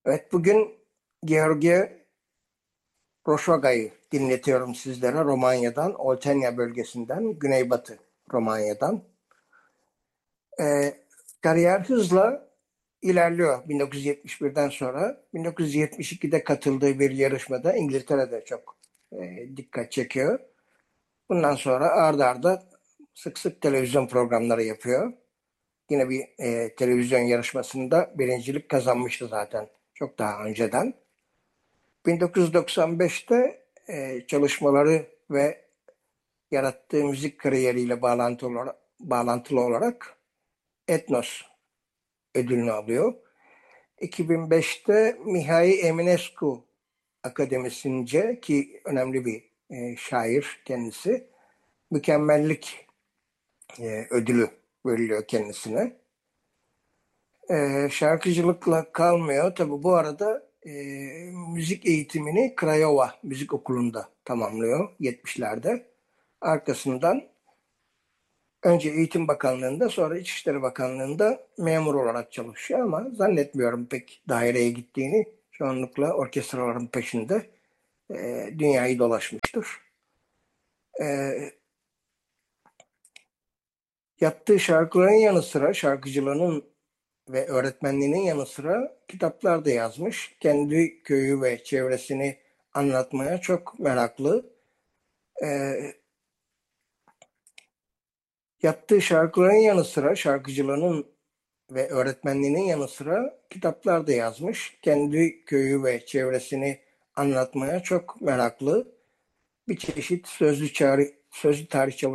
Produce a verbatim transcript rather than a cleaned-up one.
Evet, bugün George Roşvaga'yı dinletiyorum sizlere Romanya'dan, Oltenia bölgesinden, Güneybatı Romanya'dan. Ee, Kariyer hızla ilerliyor bin dokuz yüz yetmiş birden sonra. bin dokuz yüz yetmiş ikide katıldığı bir yarışmada İngiltere'de çok e, dikkat çekiyor. Bundan sonra ard arda sık sık televizyon programları yapıyor. Yine bir e, televizyon yarışmasında birincilik kazanmıştı zaten çok daha önceden. bin dokuz yüz doksan beşte e, çalışmaları ve yarattığı müzik kariyeriyle bağlantılı olarak, bağlantılı olarak Etnos ödülünü alıyor. iki bin beşte Mihai Eminescu Akademisince, ki önemli bir e, şair kendisi, mükemmellik e, ödülü veriliyor kendisine. E, şarkıcılıkla kalmıyor. Tabi bu arada e, müzik eğitimini Craiova Müzik Okulu'nda tamamlıyor yetmişlerde. Arkasından önce Eğitim Bakanlığı'nda, sonra İçişleri Bakanlığı'nda memur olarak çalışıyor ama zannetmiyorum pek daireye gittiğini. Çoğunlukla orkestraların peşinde e, dünyayı dolaşmıştır. E, Yaptığı şarkıların yanı sıra, şarkıcılığının ve öğretmenliğinin yanı sıra kitaplar da yazmış. Kendi köyü ve çevresini anlatmaya çok meraklı. E, Yaptığı şarkıların yanı sıra, şarkıcılığının ve öğretmenliğinin yanı sıra kitaplar da yazmış. Kendi köyü ve çevresini anlatmaya çok meraklı. Bir çeşit sözlü, çağrı, sözlü tarih